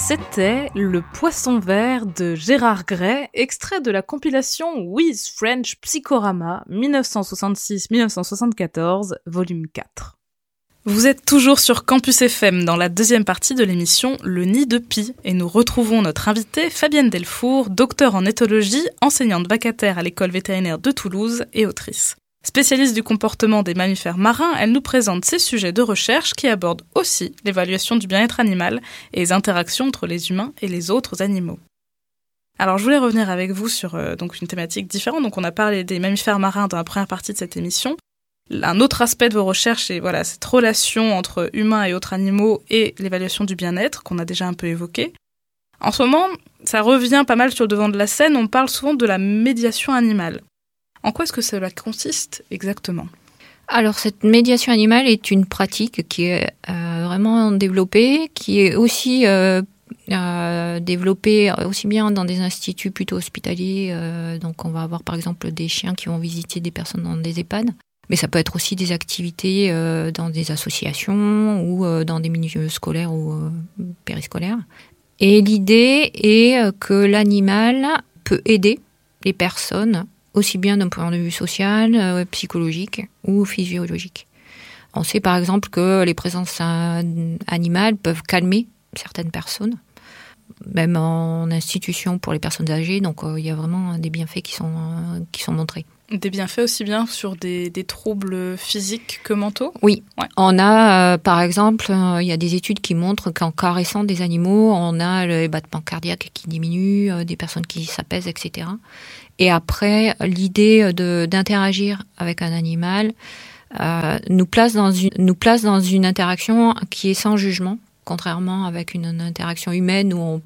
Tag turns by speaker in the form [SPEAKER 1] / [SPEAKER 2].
[SPEAKER 1] C'était Le Poisson Vert de Gérard Gray, extrait de la compilation With French Psychorama 1966-1974, volume 4. Vous êtes toujours sur Campus FM dans la deuxième partie de l'émission Le Nid de Pie et nous retrouvons notre invitée Fabienne Delfour, docteure en éthologie, enseignante vacataire à l'école vétérinaire de Toulouse et autrice. Spécialiste du comportement des mammifères marins, elle nous présente ses sujets de recherche qui abordent aussi l'évaluation du bien-être animal et les interactions entre les humains et les autres animaux. Alors je voulais revenir avec vous sur donc une thématique différente. Donc on a parlé des mammifères marins dans la première partie de cette émission. Un autre aspect de vos recherches est cette relation entre humains et autres animaux et l'évaluation du bien-être qu'on a déjà un peu évoqué. En ce moment, ça revient pas mal sur le devant de la scène, on parle souvent de la médiation animale. En quoi est-ce que cela consiste exactement ?
[SPEAKER 2] Alors, cette médiation animale est une pratique qui est vraiment développée, qui est aussi développée aussi bien dans des instituts plutôt hospitaliers. Donc, on va avoir par exemple des chiens qui vont visiter des personnes dans des EHPAD. Mais ça peut être aussi des activités dans des associations ou dans des milieux scolaires ou périscolaires. Et l'idée est que l'animal peut aider les personnes aussi bien d'un point de vue social, psychologique ou physiologique. On sait par exemple que les présences animales peuvent calmer certaines personnes, même en institution pour les personnes âgées. Donc il y a vraiment des bienfaits qui sont montrés.
[SPEAKER 1] Des bienfaits aussi bien sur des troubles physiques que mentaux ?
[SPEAKER 2] Oui, ouais. On a par exemple, il y a des études qui montrent qu'en caressant des animaux, on a le battement cardiaque qui diminue, des personnes qui s'apaisent, etc. Et après, l'idée d'interagir avec un animal nous place dans une interaction qui est sans jugement, contrairement avec une interaction humaine où